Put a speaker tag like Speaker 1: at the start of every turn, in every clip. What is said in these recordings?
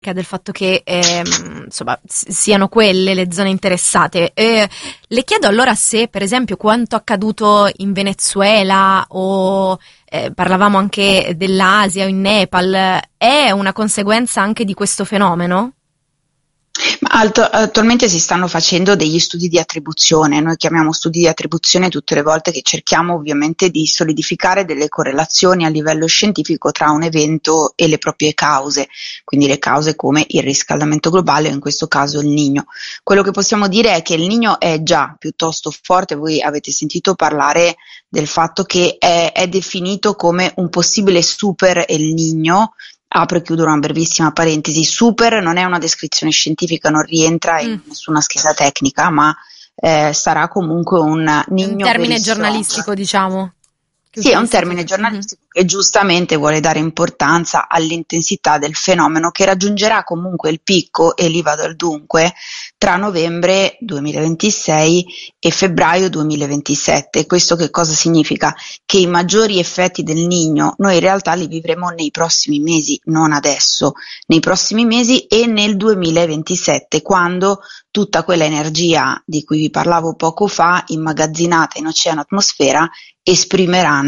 Speaker 1: geografica del fatto che insomma siano quelle le zone interessate. Le chiedo allora se, per esempio, quanto accaduto in Venezuela o parlavamo anche dell'Asia o in Nepal è una conseguenza anche di questo fenomeno?
Speaker 2: Attualmente si stanno facendo degli studi di attribuzione, noi chiamiamo studi di attribuzione tutte le volte che cerchiamo ovviamente di solidificare delle correlazioni a livello scientifico tra un evento e le proprie cause, quindi le cause come il riscaldamento globale o in questo caso il Niño. Quello che possiamo dire è che il Niño è già piuttosto forte, voi avete sentito parlare del fatto che è definito come un possibile super El Niño. Apro e chiudo una brevissima parentesi, super non è una descrizione scientifica, non rientra in nessuna scheda tecnica, ma sarà comunque un Niño.
Speaker 1: Un termine giornalistico, diciamo.
Speaker 2: Sì, è un termine giornalistico che giustamente vuole dare importanza all'intensità del fenomeno che raggiungerà comunque il picco, e lì vado al dunque, tra novembre 2026 e febbraio 2027. Questo che cosa significa? Che i maggiori effetti del Niño noi in realtà li vivremo nei prossimi mesi, non adesso, nei prossimi mesi e nel 2027, quando tutta quella energia di cui vi parlavo poco fa, immagazzinata in oceano e atmosfera, esprimerà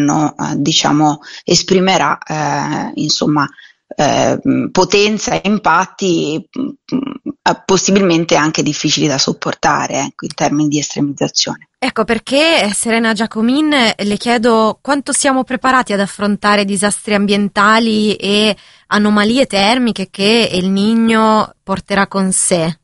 Speaker 2: potenza e impatti possibilmente anche difficili da sopportare, in termini di estremizzazione.
Speaker 1: Ecco perché, Serena Giacomin, le chiedo quanto siamo preparati ad affrontare disastri ambientali e anomalie termiche che il Niño porterà con sé.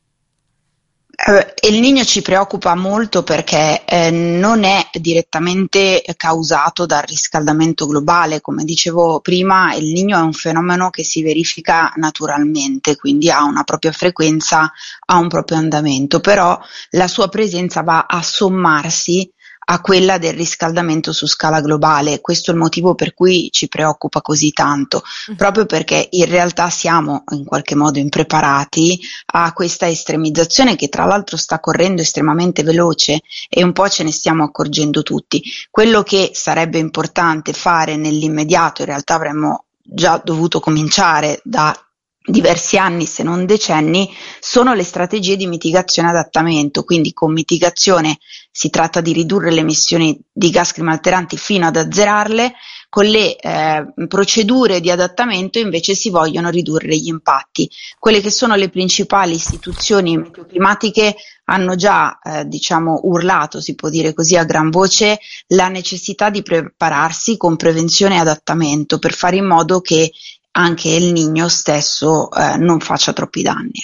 Speaker 2: Il Niño ci preoccupa molto perché non è direttamente causato dal riscaldamento globale. Come dicevo prima, il Niño è un fenomeno che si verifica naturalmente, quindi ha una propria frequenza, ha un proprio andamento, però la sua presenza va a sommarsi a quella del riscaldamento su scala globale. Questo è il motivo per cui ci preoccupa così tanto, proprio perché in realtà siamo in qualche modo impreparati a questa estremizzazione che tra l'altro sta correndo estremamente veloce e un po' ce ne stiamo accorgendo tutti. Quello che sarebbe importante fare nell'immediato, in realtà avremmo già dovuto cominciare da diversi anni se non decenni, sono le strategie di mitigazione e adattamento. Quindi con mitigazione si tratta di ridurre le emissioni di gas climalteranti fino ad azzerarle, con le procedure di adattamento invece si vogliono ridurre gli impatti. Quelle che sono le principali istituzioni meteoclimatiche hanno già urlato, si può dire così a gran voce, la necessità di prepararsi con prevenzione e adattamento per fare in modo che anche il Niño stesso non faccia troppi danni.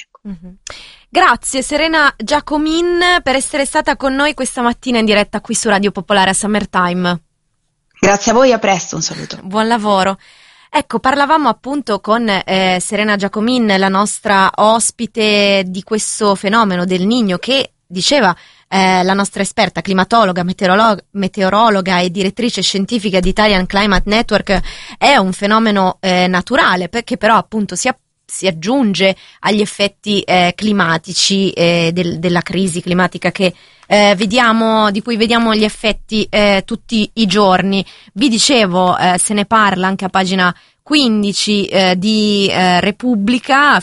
Speaker 1: Grazie Serena Giacomin per essere stata con noi questa mattina in diretta qui su Radio Popolare a Summertime.
Speaker 2: Grazie a voi, a presto, un saluto.
Speaker 1: Buon lavoro. Ecco, parlavamo appunto con Serena Giacomin, la nostra ospite di questo fenomeno del Niño, che diceva la nostra esperta climatologa, meteorologa e direttrice scientifica di Italian Climate Network, è un fenomeno naturale, perché però appunto si aggiunge agli effetti climatici della crisi climatica che di cui vediamo gli effetti tutti i giorni. Vi dicevo, se ne parla anche a pagina 15 di Repubblica,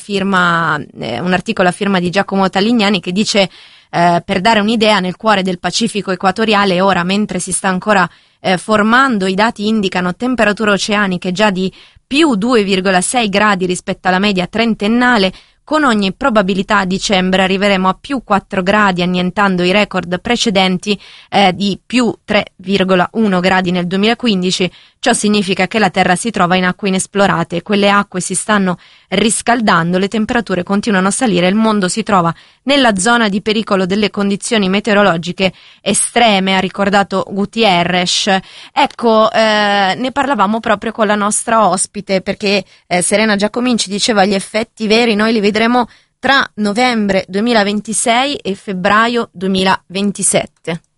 Speaker 1: un articolo a firma di Giacomo Talignani che dice: per dare un'idea, nel cuore del Pacifico equatoriale ora, mentre si sta ancora formando, i dati indicano temperature oceaniche già di più 2,6 gradi rispetto alla media trentennale. Con ogni probabilità a dicembre arriveremo a più 4 gradi, annientando i record precedenti di più 3,1 gradi nel 2015. Ciò significa che la Terra si trova in acque inesplorate e quelle acque si stanno riscaldando, le temperature continuano a salire, il mondo si trova nella zona di pericolo delle condizioni meteorologiche estreme, ha ricordato Gutierrez. Ecco, ne parlavamo proprio con la nostra ospite, perché Serena Giacomin ci diceva gli effetti veri noi li vedremo tra novembre 2026 e febbraio 2027.